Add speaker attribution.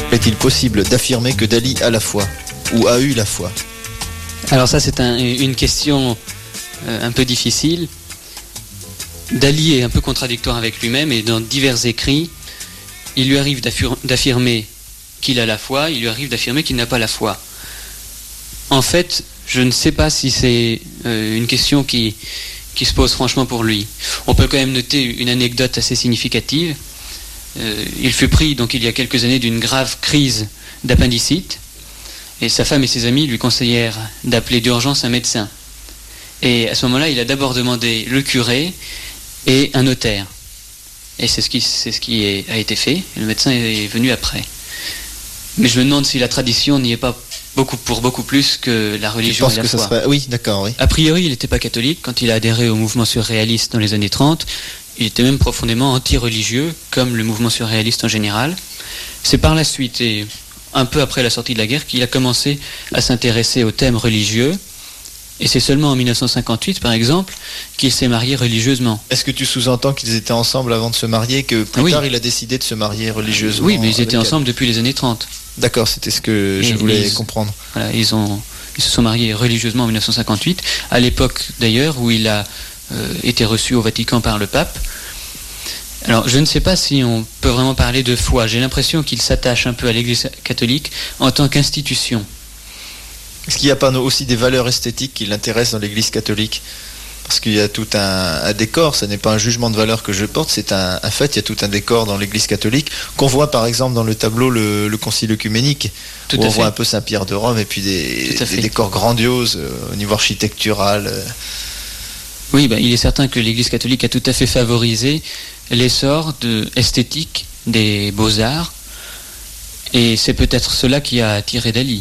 Speaker 1: Est-il possible d'affirmer que Dali a la foi ou a eu la foi?
Speaker 2: Alors ça, c'est une question un peu difficile. Dali est un peu contradictoire avec lui-même et dans divers écrits, il lui arrive d'affirmer qu'il a la foi, il lui arrive d'affirmer qu'il n'a pas la foi. En fait, je ne sais pas si c'est une question qui se pose franchement pour lui. On peut quand même noter une anecdote assez significative. Il fut pris donc il y a quelques années d'une grave crise d'appendicite et sa femme et ses amis lui conseillèrent d'appeler d'urgence un médecin. Et à ce moment-là, il a d'abord demandé le curé et un notaire. Et c'est ce qui a été fait. Et le médecin est venu après. Mais je me demande si la tradition n'y est pas beaucoup plus que la religion et la foi.
Speaker 1: Oui, d'accord, oui.
Speaker 2: A priori, il n'était pas catholique. Quand il a adhéré au mouvement surréaliste dans les années 30, il était même profondément anti-religieux, comme le mouvement surréaliste en général. C'est par la suite, et un peu après la sortie de la guerre, qu'il a commencé à s'intéresser aux thèmes religieux. Et c'est seulement en 1958, par exemple, qu'il s'est marié religieusement.
Speaker 1: Est-ce que tu sous-entends qu'ils étaient ensemble avant de se marier, que plus tard il a décidé de se marier religieusement?
Speaker 2: Oui, mais ils étaient ensemble depuis les années 30.
Speaker 1: D'accord, c'était ce que je voulais comprendre.
Speaker 2: Voilà, ils se sont mariés religieusement en 1958, à l'époque d'ailleurs où il a été reçu au Vatican par le pape. Alors, je ne sais pas si on peut vraiment parler de foi. J'ai l'impression qu'il s'attache un peu à l'Église catholique en tant qu'institution.
Speaker 1: Est-ce qu'il n'y a pas aussi des valeurs esthétiques qui l'intéressent dans l'Église catholique? Parce qu'il y a tout un décor, ce n'est pas un jugement de valeur que je porte, c'est un fait, il y a tout un décor dans l'Église catholique, qu'on voit par exemple dans le tableau le Concile œcuménique, où on voit un peu Saint-Pierre de Rome, et puis des décors grandioses au niveau architectural.
Speaker 2: Oui, il est certain que l'Église catholique a tout à fait favorisé l'essor esthétique des beaux-arts, et c'est peut-être cela qui a attiré Dali.